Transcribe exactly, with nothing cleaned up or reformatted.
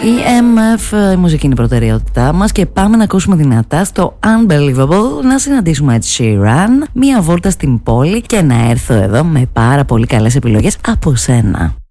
Η εμ εφ, η μουσική είναι η προτεραιότητά μας και πάμε να ακούσουμε δυνατά στο Unbelievable, να συναντήσουμε Ed Sheeran, μία βόλτα στην πόλη και να έρθω εδώ με πάρα πολύ καλές επιλογές από σένα.